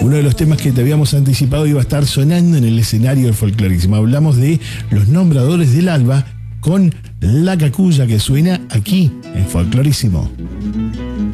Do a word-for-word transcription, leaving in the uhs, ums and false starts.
uno de los temas que te habíamos anticipado iba a estar sonando en el escenario del Folclorísimo. Hablamos de Los Nombradores del Alba con La Cacuya, que suena aquí en Folclorísimo.